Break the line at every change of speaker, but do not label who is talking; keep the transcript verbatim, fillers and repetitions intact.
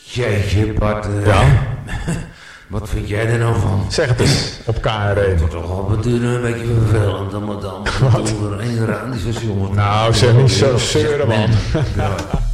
Jeetje, Bart. Uh,
ja?
Wat vind jij er nou van?
Zeg het eens, op K R één.
Het wordt toch op het duur een beetje vervelend. Dan moet dan door één raam die zo jongen.
Nou, zeg niet zo zeuren, man.
Ja.